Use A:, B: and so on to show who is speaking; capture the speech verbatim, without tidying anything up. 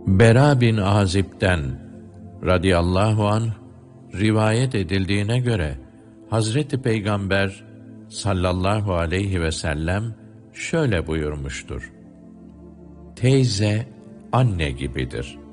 A: Bera bin Azib'den radıyallahu anh rivayet edildiğine göre Hazreti Peygamber sallallahu aleyhi ve sellem şöyle buyurmuştur: Teyze anne gibidir.